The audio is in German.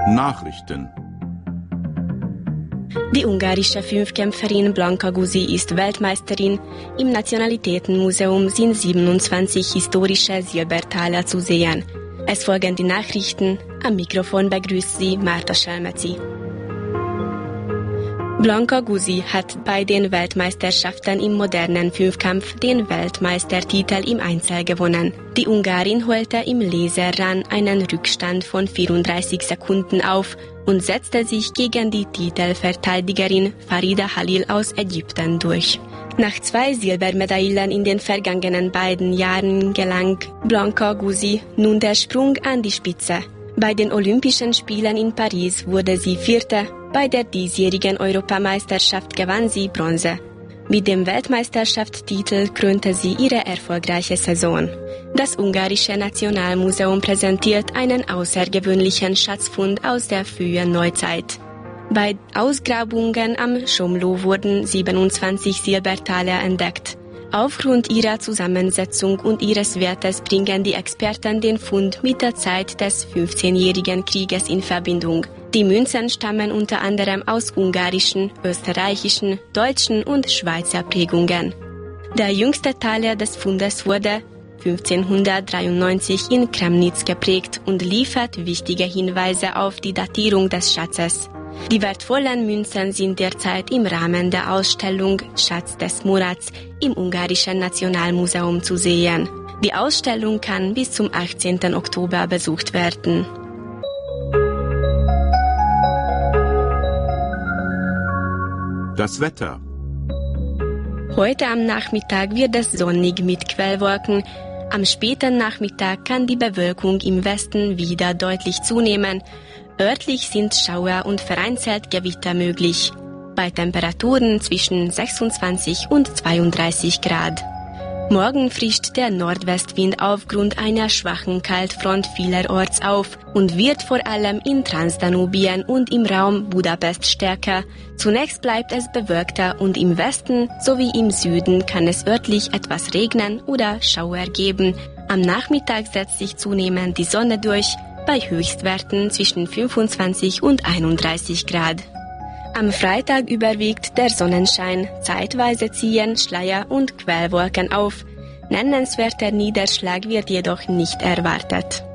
Nachrichten. Die ungarische Fünfkämpferin Blanka Guzzi ist Weltmeisterin. Im Nationalitätenmuseum sind 27 historische Silbertaler zu sehen. Es folgen die Nachrichten. Am Mikrofon begrüßt sie Marta Schelmeci. Blanka Guzzi hat bei den Weltmeisterschaften im modernen Fünfkampf den Weltmeistertitel im Einzel gewonnen. Die Ungarin holte im Laserrun einen Rückstand von 34 Sekunden auf und setzte sich gegen die Titelverteidigerin Farida Halil aus Ägypten durch. Nach 2 Silbermedaillen in den vergangenen beiden Jahren gelang Blanka Guzzi nun der Sprung an die Spitze. Bei den Olympischen Spielen in Paris wurde sie Vierte. Bei der diesjährigen Europameisterschaft gewann sie Bronze. Mit dem Weltmeisterschaftstitel krönte sie ihre erfolgreiche Saison. Das ungarische Nationalmuseum präsentiert einen außergewöhnlichen Schatzfund aus der frühen Neuzeit. Bei Ausgrabungen am Schomlo wurden 27 Silbertaler entdeckt. Aufgrund ihrer Zusammensetzung und ihres Wertes bringen die Experten den Fund mit der Zeit des 15-jährigen Krieges in Verbindung. Die Münzen stammen unter anderem aus ungarischen, österreichischen, deutschen und Schweizer Prägungen. Der jüngste Taler des Fundes wurde 1593 in Kremnitz geprägt und liefert wichtige Hinweise auf die Datierung des Schatzes. Die wertvollen Münzen sind derzeit im Rahmen der Ausstellung Schatz des Murats im ungarischen Nationalmuseum zu sehen. Die Ausstellung kann bis zum 18. Oktober besucht werden. Das Wetter. Heute am Nachmittag wird es sonnig mit Quellwolken. Am späten Nachmittag kann die Bewölkung im Westen wieder deutlich zunehmen. Örtlich sind Schauer und vereinzelt Gewitter möglich. Bei Temperaturen zwischen 26 und 32 Grad. Morgen frischt der Nordwestwind aufgrund einer schwachen Kaltfront vielerorts auf und wird vor allem in Transdanubien und im Raum Budapest stärker. Zunächst bleibt es bewölkter und im Westen sowie im Süden kann es örtlich etwas regnen oder Schauer geben. Am Nachmittag setzt sich zunehmend die Sonne durch, bei Höchstwerten zwischen 25 und 31 Grad. Am Freitag überwiegt der Sonnenschein, zeitweise ziehen Schleier und Quellwolken auf. Nennenswerter Niederschlag wird jedoch nicht erwartet.